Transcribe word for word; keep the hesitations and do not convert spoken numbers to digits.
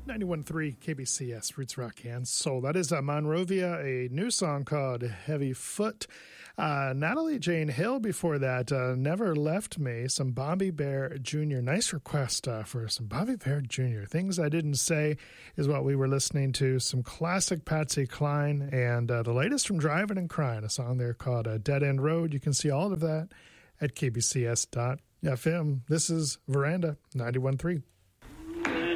ninety-one point three K B C S, Roots Rock and Soul. That is uh, Monrovia, a new song called Heavy Foot. Uh, Natalie Jane Hill before that, uh, Never Left Me, some Bobby Bear Junior Nice request uh, for some Bobby Bear Junior Things I Didn't Say is what we were listening to. Some classic Patsy Cline and uh, the latest from Driving and Crying, a song there called uh, Dead End Road. You can see all of that at K B C S dot F M. This is Veranda ninety-one point three.